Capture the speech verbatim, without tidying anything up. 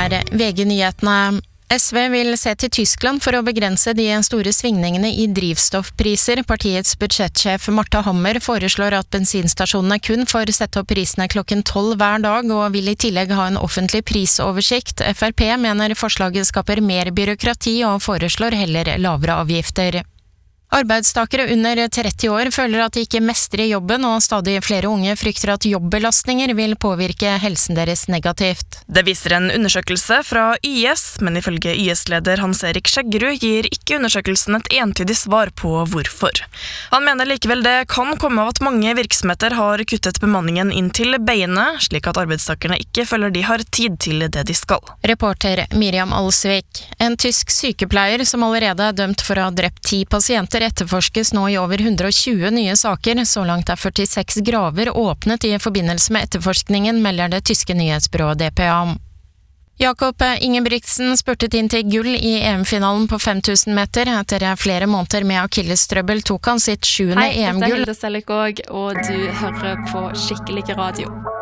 er V G-nyhetene. S V vil se til Tyskland for å begrense de store svingningene i drivstoffpriser. Partiets budsjettsjef Martha Hammer foreslår at bensinstasjonene kun får sette opp prisene klokken tolv hver dag, og vil i tillegg ha en offentlig prisoversikt. F R P mener forslaget skaper mer byråkrati og foreslår heller lavere avgifter. Arbeidstakere under tretti år føler at de ikke mestrer jobben, og stadig flere unge frykter at jobbelastninger vil påvirke helsen deres negativt. Det viser en undersøkelse fra Y S, men ifølge Y S-leder Hans-Erik Skjeggerud gir ikke undersøkelsen et entydig svar på hvorfor. Han mener likevel det kan komme av at mange virksomheter har kuttet bemanningen inn til beinet, slik at arbeidstakerne ikke føler de har tid til det de skal. Reporter Miriam Alsvik. En tysk sykepleier som allerede er dømt for å ha drept ti pasienter etterforskes nå i over hundre og tjue nye saker. Så langt er førtiseks graver åpnet i forbindelse med etterforskningen, melder det tyske nyhetsbyrået D P A. Jakob Ingebrigtsen spurtet inn til gull i E M-finalen på fem tusen meter. Etter flere måneder med akillestrøbbel tok han sitt sjuende E M-gull. Hei, dette er Hilde Sellikåg, og du hører på Skikkelig Radio.